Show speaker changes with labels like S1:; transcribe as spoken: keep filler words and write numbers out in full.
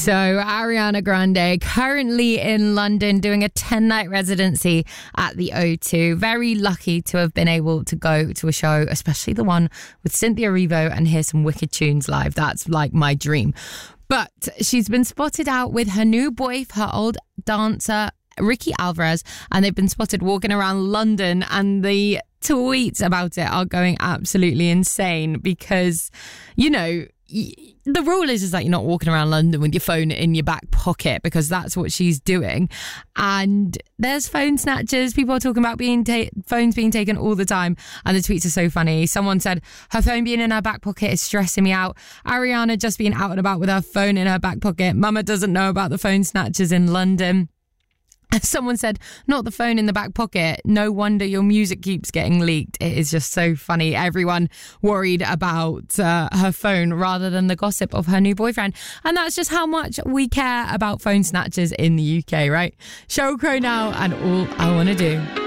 S1: So Ariana Grande currently in London doing a ten-night residency at the O two. Very lucky to have been able to go to a show, especially the one with Cynthia Erivo, and hear some wicked tunes live. That's like my dream. But she's been spotted out with her new boy, her old dancer, Ricky Alvarez, and they've been spotted walking around London, and the tweets about it are going absolutely insane because, you know, the rule is, is that you're not walking around London with your phone in your back pocket, because that's what she's doing. And there's phone snatchers. People are talking about being ta- phones being taken all the time. And the tweets are so funny. Someone said, her phone being in her back pocket is stressing me out. Ariana just being out and about with her phone in her back pocket. Mama doesn't know about the phone snatchers in London. Someone said, not the phone in the back pocket. No wonder your music keeps getting leaked. It is just so funny. Everyone worried about uh, her phone rather than the gossip of her new boyfriend. And that's just how much we care about phone snatchers in the U K, right? Sheryl Crow now, and All I Wanna Do.